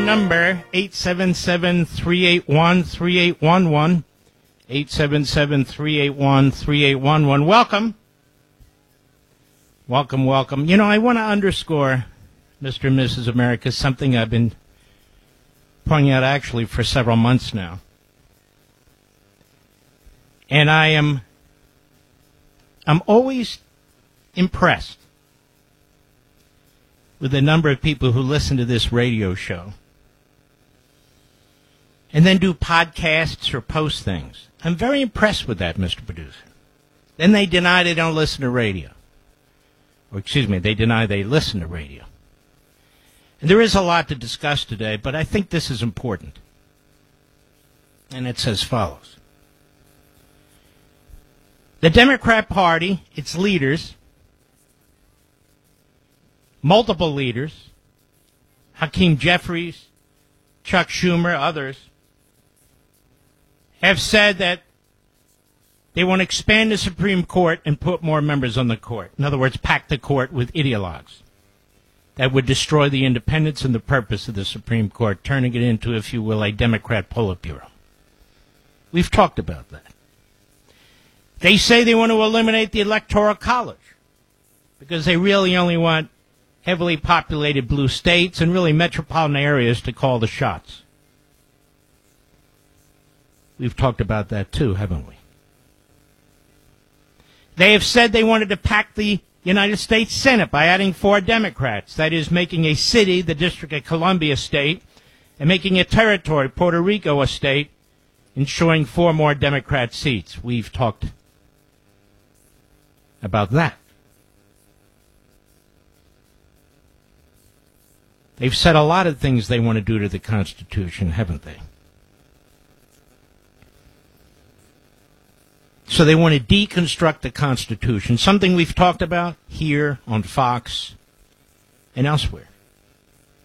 number, 877-381-3811. 877-381-3811. Welcome. Welcome, welcome. You know, I want to underscore, Mr. and Mrs. America, something I've been pointing out actually for several months now. And I'm always impressed with the number of people who listen to this radio show and then do podcasts or post things. I'm very impressed with that, Mr. Producer. Then they deny they don't listen to radio. Or, excuse me, they deny they listen to radio. And there is a lot to discuss today, but I think this is important. And it's as follows. The Democrat Party, its leaders, multiple leaders, Hakeem Jeffries, Chuck Schumer, others, have said that they want to expand the Supreme Court and put more members on the court. In other words, pack the court with ideologues. That would destroy the independence and the purpose of the Supreme Court, turning it into, if you will, a Democrat Politburo. We've talked about that. They say they want to eliminate the Electoral College because they really only want heavily populated blue states and really metropolitan areas to call the shots. We've talked about that too, haven't we? They have said they wanted to pack the United States Senate by adding 4 Democrats, that is, making a city the District of Columbia state and making a territory, Puerto Rico, a state, ensuring 4 more Democrat seats. We've talked about that. They've said a lot of things they want to do to the Constitution, haven't they? So they want to deconstruct the Constitution, something we've talked about here on Fox and elsewhere.